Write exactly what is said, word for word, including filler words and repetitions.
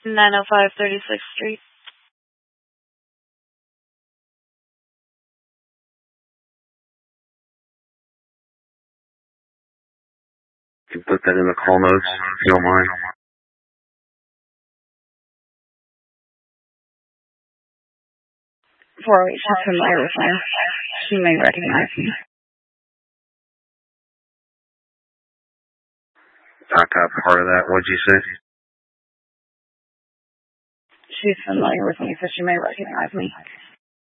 nine oh five thirty-sixth Street. You can put that in the call notes, if you don't mind. four oh eight, she's familiar with me. She may recognize me. I got part of that. What'd you say? She's familiar with me, so she may recognize me.